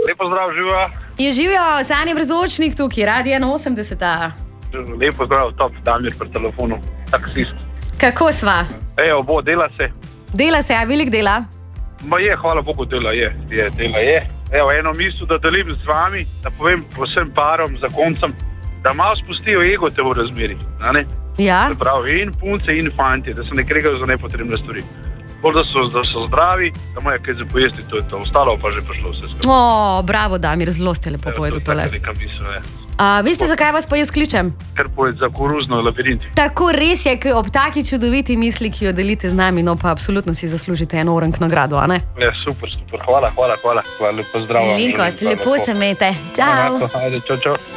Lepo zdrav, živa. Je živijo, Sanja Brzočnik tukaj, Radio 81. Lepo zdrav, top, Damir pri telefonu, taksist. Kako sva? Evo, dela se. Dela se, a velik dela? Ma je, hvala Bogu, dela je. Evo, eno misel, da delim z vami, da povem vsem parom, zakoncem, da malo spustijo ego te v razmeri. Ja. Se pravi, in punce, in fanti, da se ne kregajo za nepotrebne stvari. Bolj, da so zdravi, da imajo kaj za pojesti, to je to. Ostalo pa že prišlo vse skupaj. Bravo, Damir, zelo ste lepo povedal tole. Neka misel, je. Veste, zakaj vas pa jaz kličem? Ker pojet za koruzno labirint. Tako res je, ob taki čudoviti misli, ki jo delite z nami, no pa absolutno si zaslužite eno Orank nagrado, a ne? Ja, super, hvala. Hvala, lepo zdrav. Lepo se imejte. Čau. Ajde, čau.